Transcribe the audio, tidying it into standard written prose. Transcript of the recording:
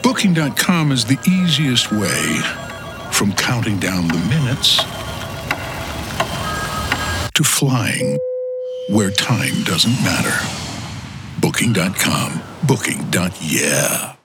Booking.com is the easiest way from counting down the minutes to flying where time doesn't matter. Booking.com. Booking.yeah.